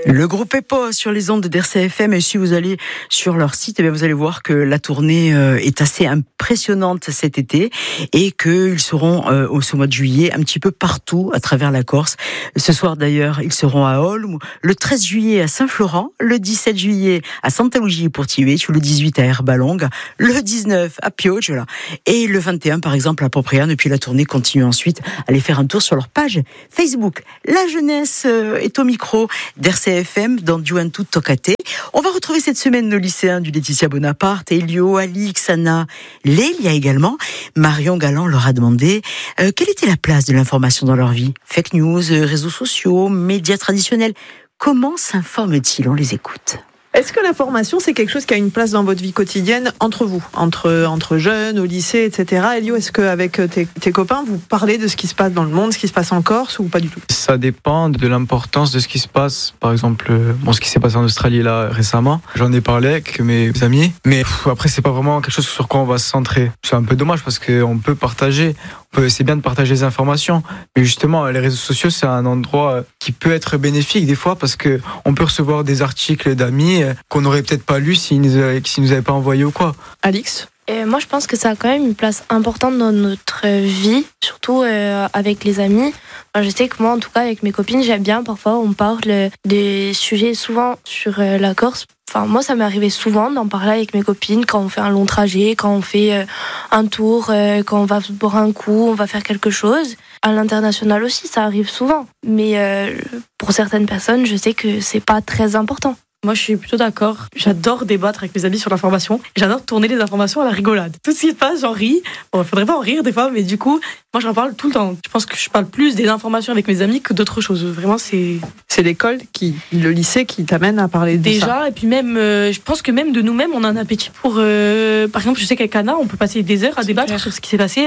Le groupe EPO sur les ondes d'RCFM, et si vous allez sur leur site, eh bien vous allez voir que la tournée est assez impressionnante cet été et qu'ils seront au mois de juillet un petit peu partout à travers la Corse. Ce soir d'ailleurs, ils seront à Olm, le 13 juillet à Saint-Florent, le 17 juillet à Santa Lucia pour Tivetti, le 18 à Erbalonga, le 19 à Pioggia et le 21 par exemple à Popriano. Et puis la tournée continue ensuite. Allez faire un tour sur leur page Facebook. La jeunesse est au micro d'RCFM dans Juventud Tocate. On va retrouver cette semaine nos lycéens du Laetitia Bonaparte, Elio, Alix, Anna, Lélia également. Marion Galland leur a demandé quelle était la place de l'information dans leur vie. Fake news, réseaux sociaux, médias traditionnels. Comment s'informent-ils ? On les écoute. Est-ce que l'information, c'est quelque chose qui a une place dans votre vie quotidienne entre vous, entre jeunes, au lycée, etc. Elio, est-ce qu'avec tes copains, vous parlez de ce qui se passe dans le monde, ce qui se passe en Corse ou pas du tout ? Ça dépend de l'importance de ce qui se passe. Par exemple, ce qui s'est passé en Australie là récemment, j'en ai parlé avec mes amis. Mais après, c'est pas vraiment quelque chose sur quoi on va se centrer. C'est un peu dommage parce qu'on peut partager. C'est bien de partager les informations, mais justement, les réseaux sociaux, c'est un endroit qui peut être bénéfique des fois parce que on peut recevoir des articles d'amis qu'on n'aurait peut-être pas lus s'ils nous avaient pas envoyé ou quoi. Alix ? Moi, je pense que ça a quand même une place importante dans notre vie, surtout avec les amis. Je sais que moi, en tout cas, avec mes copines, j'aime bien. Parfois, on parle des sujets souvent sur la Corse. Enfin, moi, ça m'est arrivé souvent d'en parler avec mes copines quand on fait un long trajet, quand on fait un tour, quand on va boire un coup, on va faire quelque chose. À l'international aussi, ça arrive souvent. Mais pour certaines personnes, je sais que c'est pas très important. Moi, je suis plutôt d'accord. J'adore débattre avec mes amis sur l'information. J'adore tourner les informations à la rigolade. Tout ce qui se passe, j'en ris. Bon, faudrait pas en rire des fois, mais du coup, moi, j'en parle tout le temps. Je pense que je parle plus des informations avec mes amis que d'autres choses. Vraiment, c'est l'école le lycée qui t'amène à parler de ça. Déjà, et puis même, je pense que même de nous-mêmes, on a un appétit pour... par exemple, je sais qu'avec Anna, on peut passer des heures à débattre sur ce qui s'est passé.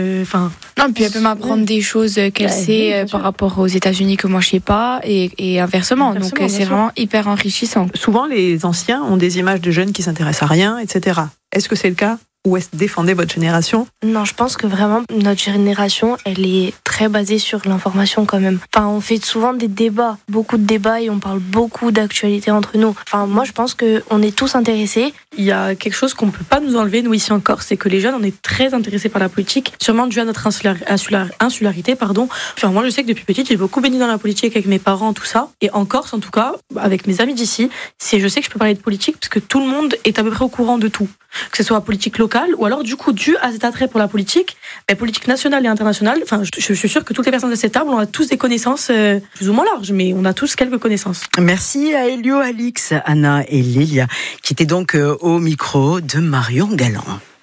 Non, puis elle peut m'apprendre des choses qu'elle sait par rapport aux États-Unis que moi je sais pas, et inversement. Donc c'est vraiment hyper enrichissant. Souvent, les anciens ont des images de jeunes qui s'intéressent à rien, etc. Est-ce que c'est le cas ? Ou est-ce que défendez votre génération ? Non, je pense que vraiment, notre génération, elle est très basée sur l'information quand même. Enfin, on fait souvent des débats, beaucoup de débats, et on parle beaucoup d'actualité entre nous. Enfin, moi, je pense qu'on est tous intéressés. Il y a quelque chose qu'on ne peut pas nous enlever, nous, ici en Corse, c'est que les jeunes, on est très intéressés par la politique, sûrement dû à notre insularité. Enfin, moi, je sais que depuis petite, j'ai beaucoup baigné dans la politique avec mes parents, tout ça. Et en Corse, en tout cas, avec mes amis d'ici, je sais que je peux parler de politique parce que tout le monde est à peu près au courant de tout. Que ce soit politique locale, ou alors du coup, dû à cet attrait pour la politique nationale et internationale, enfin, je suis sûre que toutes les personnes de cette table, on a tous des connaissances plus ou moins larges, mais on a tous quelques connaissances. Merci à Elio, Alix, Anna et Lélia, qui étaient donc au micro de Marion Galland.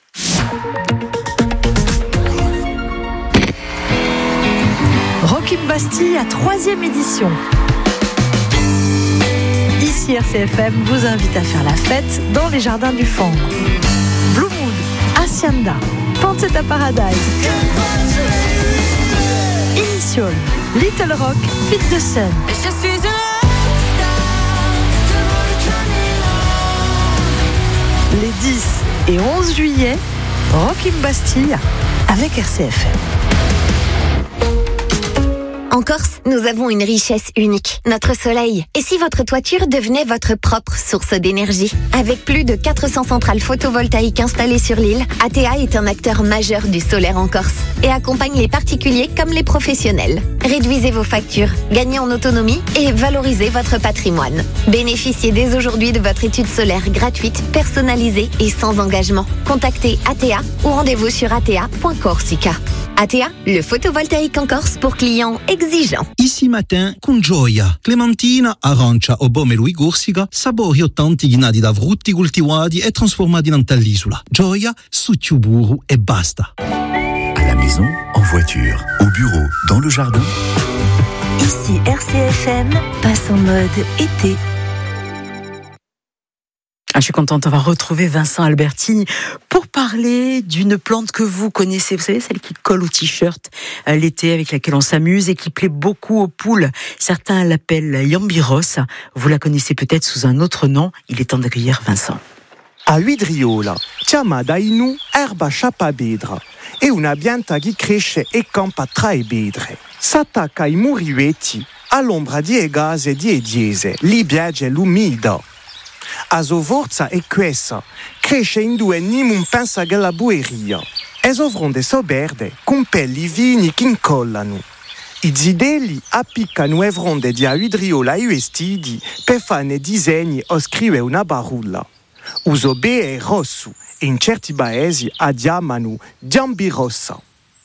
Rock in Bastille à 3e édition. Ici RCFM vous invite à faire la fête dans les jardins du Fangre. Blue Moon, Hacienda, Pancetta Paradise, Initial, Little Rock, Fit the Sun. Les 10 et 11 juillet, Rock in Bastille avec RCFM. En Corse, nous avons une richesse unique, notre soleil. Et si votre toiture devenait votre propre source d'énergie ? Avec plus de 400 centrales photovoltaïques installées sur l'île, ATEA est un acteur majeur du solaire en Corse et accompagne les particuliers comme les professionnels. Réduisez vos factures, gagnez en autonomie et valorisez votre patrimoine. Bénéficiez dès aujourd'hui de votre étude solaire gratuite, personnalisée et sans engagement. Contactez ATEA ou rendez-vous sur atea.corsica. ATEA, le photovoltaïque en Corse pour clients exigeants. Ici matin, con gioia, clementina, arancia o pomelo e corsica, sapori autentici da frutti coltivati e trasformati in tall'isola. Gioia, succio burro e basta. À la maison, en voiture, au bureau, dans le jardin. Ici RCFM passe en mode été. Je suis contente, on va retrouver Vincent Albertini pour parler d'une plante que vous connaissez, vous savez, celle qui colle au t-shirt l'été, avec laquelle on s'amuse et qui plaît beaucoup aux poules. Certains l'appellent Yambiros, vous la connaissez peut-être sous un autre nom, il est temps d'accueillir Vincent. A Vidriola, chiamata in erba sciapabedra, è una pianta che cresce e campa tra i bedre. s'attacca ai muriueti all'ombra di egase e di ediese, li biage l'umida. A sovorza e quessa cresce in due nimum pensa che la bueria. E sovronde soberde con pelli vini che incollano. I zidelli appiccano evronde di audriola e vestiti per fare disegni o scrivere una barulla. Uso be è rosso e in certi paesi addiamano diambirossa.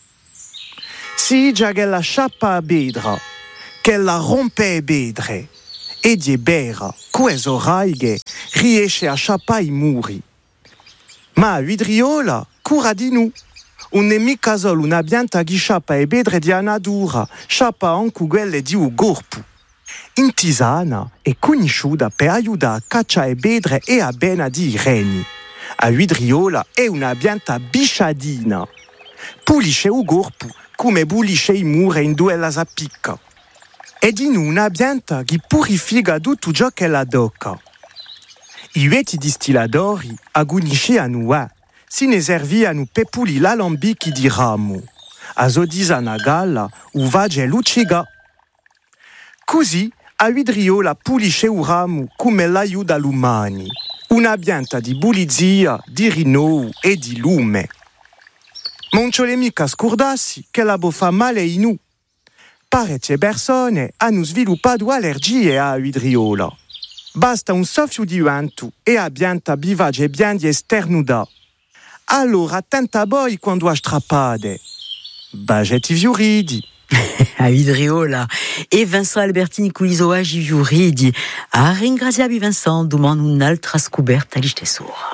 Si già che la sciappa a bedra, che la rompe e bedre, e di bera, queso raighe, riesce a sciappare i muri. Ma a vidriola cura di nu. Un nemica solo una bianta che sciappa e bedre di anadura, sciappa anche quelle di un corpo. In tisana è conosciuta per aiutare a cacciare bedre e a bena di reni. A vidriola è una bianta bisciadina. Pulisce il corpo come pulisce i muri in due la zapicca. È di una bianta che purifica tutto ciò che la tocca. I veti distillatori agonisciano si ne serviano per pulire l'alambichi di ramo. A sodisana galla u vage luciga. Così a vidriola pulisce il ramo come l'aiuta l'umani. Una bianta di pulizia, di rinnovo e di lume. Ma non c'è mica scordarsi che la fa male in noi. Parecchie persone hanno sviluppato allergie a vidriola. Basta un soffio di vento e la bianta bivage bien di esternuda. Allora attenta poi quando strappate. Bagetti viuridi. A vidriola. E Vincent Albertini Culisoa Giviuridi. A ringraziabi Vincent, domani un'altra scoperta di tesoro.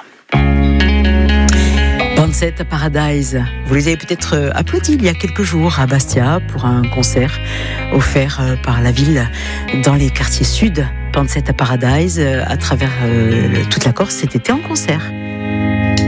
Pansette Paradise. Vous les avez peut-être applaudis il y a quelques jours à Bastia pour un concert offert par la ville dans les quartiers sud. Pansette Paradise à travers toute la Corse cet été en concert.